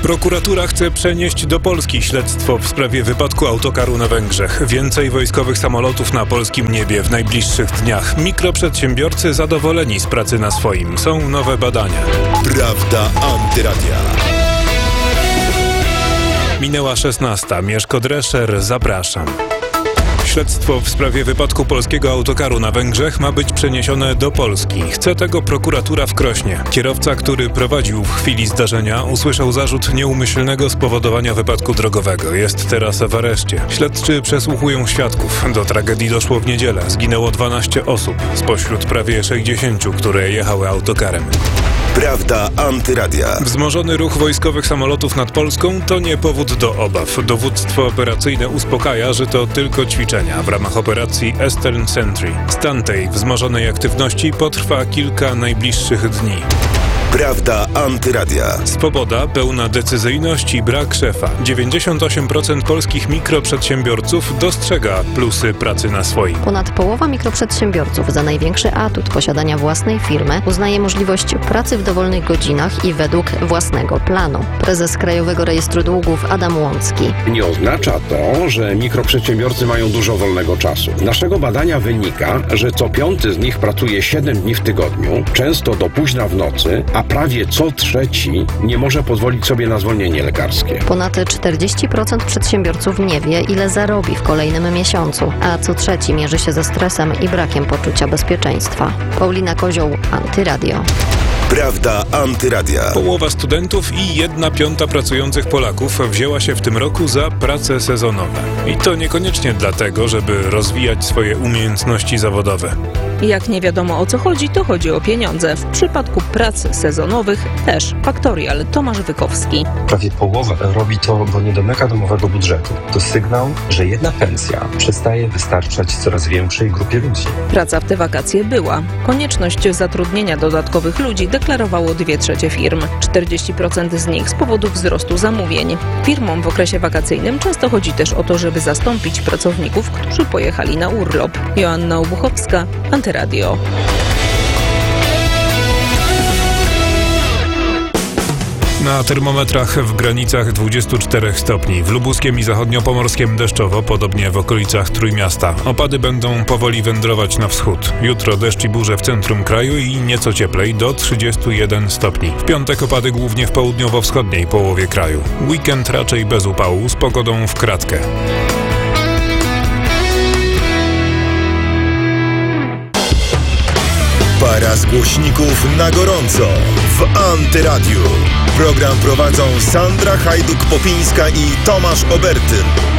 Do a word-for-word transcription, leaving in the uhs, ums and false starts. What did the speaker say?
Prokuratura chce przenieść do Polski śledztwo w sprawie wypadku autokaru na Węgrzech. Więcej wojskowych samolotów na polskim niebie w najbliższych dniach. Mikroprzedsiębiorcy zadowoleni z pracy na swoim. Są nowe badania. Prawda Antyradia. Minęła szesnasta. Mieszko Drescher, zapraszam. Śledztwo w sprawie wypadku polskiego autokaru na Węgrzech ma być przeniesione do Polski. Chce tego prokuratura w Krośnie. Kierowca, który prowadził w chwili zdarzenia, usłyszał zarzut nieumyślnego spowodowania wypadku drogowego. Jest teraz w areszcie. Śledczy przesłuchują świadków. Do tragedii doszło w niedzielę. Zginęło dwanaście osób, spośród prawie sześćdziesięciu, które jechały autokarem. Prawda Antyradia. Wzmożony ruch wojskowych samolotów nad Polską to nie powód do obaw. Dowództwo operacyjne uspokaja, że to tylko ćwiczenia w ramach operacji Eastern Sentry. Stan tej wzmożonej aktywności potrwa kilka najbliższych dni. Prawda Antyradia. Swoboda, pełna decyzyjność i brak szefa. dziewięćdziesiąt osiem procent polskich mikroprzedsiębiorców dostrzega plusy pracy na swoim. Ponad połowa mikroprzedsiębiorców za największy atut posiadania własnej firmy uznaje możliwość pracy w dowolnych godzinach i według własnego planu. Prezes Krajowego Rejestru Długów Adam Łącki. Nie oznacza to, że mikroprzedsiębiorcy mają dużo wolnego czasu. Z naszego badania wynika, że co piąty z nich pracuje siedem dni w tygodniu, często do późna w nocy, a prawie co trzeci nie może pozwolić sobie na zwolnienie lekarskie. Ponad czterdzieści procent przedsiębiorców nie wie, ile zarobi w kolejnym miesiącu, a co trzeci mierzy się ze stresem i brakiem poczucia bezpieczeństwa. Paulina Kozioł, Antyradio. Prawda Antyradia. Połowa studentów i jedna piąta pracujących Polaków wzięła się w tym roku za prace sezonowe. I to niekoniecznie dlatego, żeby rozwijać swoje umiejętności zawodowe. Jak nie wiadomo o co chodzi, to chodzi o pieniądze. W przypadku prac sezonowych też. Faktorial Tomasz Wykowski. Prawie połowa robi to, bo nie domyka domowego budżetu. To sygnał, że jedna pensja przestaje wystarczać coraz większej grupie ludzi. Praca w te wakacje była. Konieczność zatrudnienia dodatkowych ludzi deklarowało dwie trzecie firm. czterdzieści procent z nich z powodu wzrostu zamówień. Firmom w okresie wakacyjnym często chodzi też o to, żeby zastąpić pracowników, którzy pojechali na urlop. Joanna Obuchowska, Antyradio. Na termometrach w granicach dwudziestu czterech stopni. W Lubuskiem i zachodniopomorskiem deszczowo, podobnie w okolicach Trójmiasta. Opady będą powoli wędrować na wschód. Jutro deszcz i burze w centrum kraju i nieco cieplej, do trzydziestu jeden stopni. W piątek opady głównie w południowo-wschodniej połowie kraju. Weekend raczej bez upału, z pogodą w kratkę. Para z głośników na gorąco w Antyradiu. Program prowadzą Sandra Hajduk-Popińska i Tomasz Obertyn.